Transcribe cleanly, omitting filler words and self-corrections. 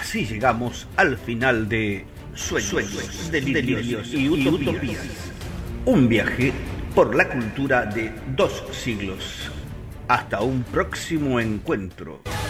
así llegamos al final de Sueños, Delirios y Utopías. Un viaje por la cultura de 2 siglos. Hasta un próximo encuentro.